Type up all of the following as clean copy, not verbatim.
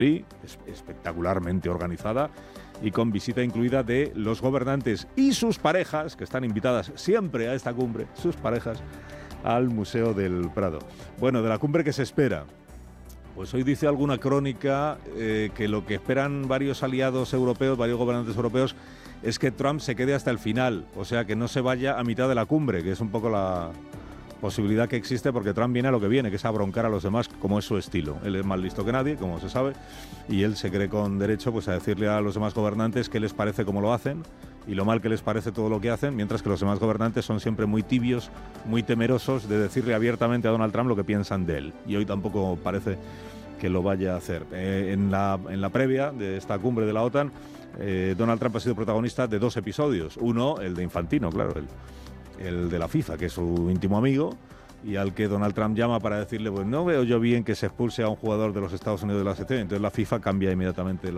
espectacularmente organizada y con visita incluida de los gobernantes y sus parejas, que están invitadas siempre a esta cumbre, sus parejas, al Museo del Prado. Bueno, de la cumbre que se espera. Pues hoy dice alguna crónica que lo que esperan varios aliados europeos, varios gobernantes europeos, es que Trump se quede hasta el final, o sea, que no se vaya a mitad de la cumbre, que es un poco la posibilidad que existe, porque Trump viene a lo que viene, que es a broncar a los demás, como es su estilo. Él es más listo que nadie, como se sabe, y él se cree con derecho pues a decirle a los demás gobernantes qué les parece cómo lo hacen y lo mal que les parece todo lo que hacen, mientras que los demás gobernantes son siempre muy tibios, muy temerosos de decirle abiertamente a Donald Trump lo que piensan de él. Y hoy tampoco parece que lo vaya a hacer. En la previa de esta cumbre de la OTAN, Donald Trump ha sido protagonista de 2 episodios. Uno, el de Infantino, claro, el de la FIFA, que es su íntimo amigo, y al que Donald Trump llama para decirle, pues no veo yo bien que se expulse a un jugador de los Estados Unidos de la selección. Entonces la FIFA cambia inmediatamente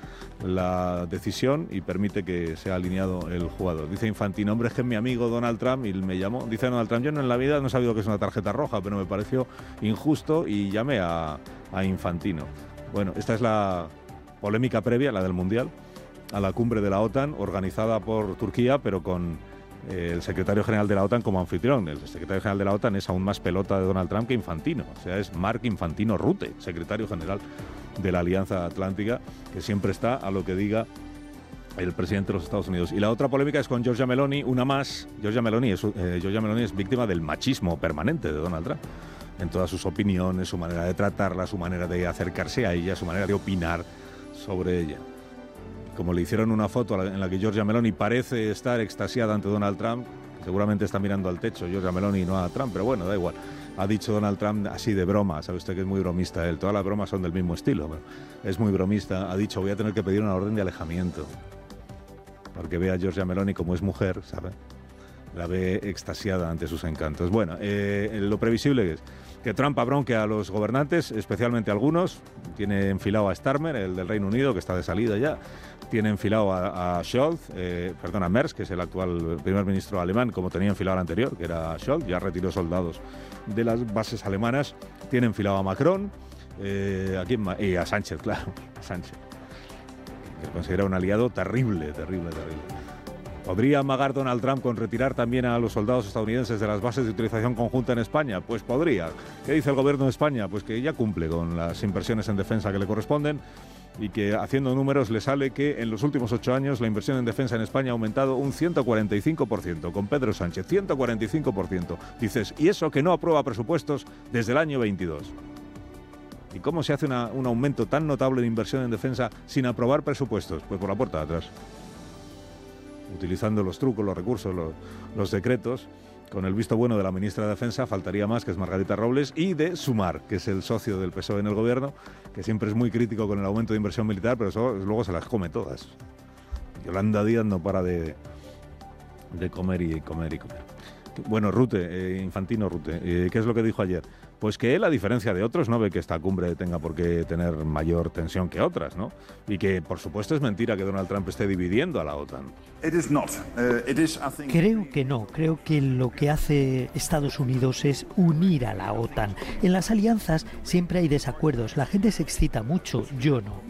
la decisión y permite que sea alineado el jugador. Dice Infantino, hombre, es que es mi amigo Donald Trump y me llamó. Dice Donald Trump, yo en la vida no he sabido que es una tarjeta roja, pero me pareció injusto y llamé a Infantino. Bueno, esta es la polémica previa, la del Mundial, a la cumbre de la OTAN, organizada por Turquía, pero con el secretario general de la OTAN como anfitrión. El secretario general de la OTAN es aún más pelota de Donald Trump que Infantino. O sea, es Mark Infantino Rutte, secretario general de la Alianza Atlántica, que siempre está a lo que diga el presidente de los Estados Unidos. Y la otra polémica es con Giorgia Meloni, una más. Giorgia Meloni es víctima del machismo permanente de Donald Trump, en todas sus opiniones, su manera de tratarla, su manera de acercarse a ella, su manera de opinar sobre ella. Como le hicieron una foto en la que Giorgia Meloni parece estar extasiada ante Donald Trump, que seguramente está mirando al techo Giorgia Meloni y no a Trump, pero bueno, da igual. Ha dicho Donald Trump así de broma, sabe usted que es muy bromista él, todas las bromas son del mismo estilo, pero es muy bromista. Ha dicho, voy a tener que pedir una orden de alejamiento, porque ve a Giorgia Meloni como es mujer, ¿sabe? La ve extasiada ante sus encantos. Bueno, lo previsible es que Trump abronque a los gobernantes, especialmente a algunos. Tiene enfilado a Starmer, el del Reino Unido, que está de salida ya. Tiene enfilado a Scholz, a Merz, que es el actual primer ministro alemán, como tenía enfilado al anterior, que era Scholz, ya retiró soldados de las bases alemanas. Tiene enfilado a Macron, y a Sánchez, claro, a Sánchez, que considera un aliado terrible. ¿Podría amagar Donald Trump con retirar también a los soldados estadounidenses de las bases de utilización conjunta en España? Pues podría. ¿Qué dice el gobierno de España? Pues que ya cumple con las inversiones en defensa que le corresponden y que haciendo números le sale que en los últimos 8 años la inversión en defensa en España ha aumentado un 145%, con Pedro Sánchez, 145%. Dices, ¿y eso que no aprueba presupuestos desde el año 22? ¿Y cómo se hace un aumento tan notable de inversión en defensa sin aprobar presupuestos? Pues por la puerta de atrás, utilizando los trucos, los recursos, los decretos, con el visto bueno de la ministra de Defensa, faltaría más, que es Margarita Robles, y de Sumar, que es el socio del PSOE en el gobierno, que siempre es muy crítico con el aumento de inversión militar, pero eso luego se las come todas. Yolanda Díaz no para de comer y comer y comer. Bueno, Infantino Rutte, ¿qué es lo que dijo ayer? Pues que él, a diferencia de otros, no ve que esta cumbre tenga por qué tener mayor tensión que otras, ¿no? Y que, por supuesto, es mentira que Donald Trump esté dividiendo a la OTAN. Creo que no. Creo que lo que hace Estados Unidos es unir a la OTAN. En las alianzas siempre hay desacuerdos. La gente se excita mucho, yo no.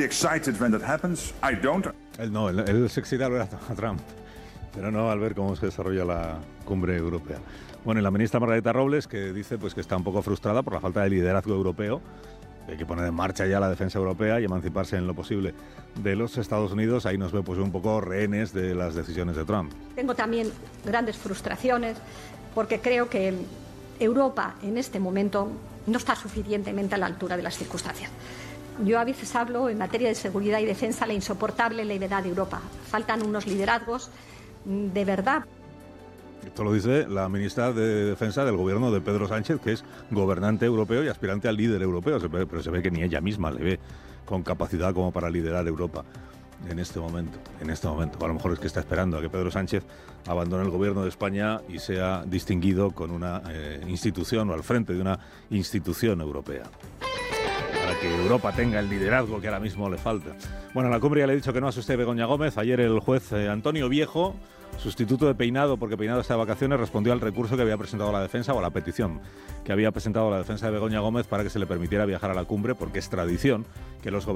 Él se excita al ver a Trump, pero no al ver cómo se desarrolla la cumbre europea. Bueno, y la ministra Margarita Robles, que dice pues que está un poco frustrada por la falta de liderazgo europeo, que hay que poner en marcha ya la defensa europea y emanciparse en lo posible de los Estados Unidos. Ahí nos ve pues un poco rehenes de las decisiones de Trump. Tengo también grandes frustraciones porque creo que Europa en este momento no está suficientemente a la altura de las circunstancias. Yo a veces hablo en materia de seguridad y defensa la insoportable levedad de Europa. Faltan unos liderazgos de verdad. Esto lo dice la ministra de Defensa del gobierno de Pedro Sánchez, que es gobernante europeo y aspirante al líder europeo, pero se ve que ni ella misma le ve con capacidad como para liderar Europa en este momento. A lo mejor es que está esperando a que Pedro Sánchez abandone el gobierno de España y sea distinguido con una institución o al frente de una institución europea. Para que Europa tenga el liderazgo que ahora mismo le falta. Bueno, en la cumbre ya le he dicho que no asuste a Begoña Gómez. Ayer el juez Antonio Viejo, sustituto de Peinado, porque Peinado está de vacaciones, respondió al recurso que había presentado la defensa, o a la petición que había presentado la defensa de Begoña Gómez para que se le permitiera viajar a la cumbre, porque es tradición que los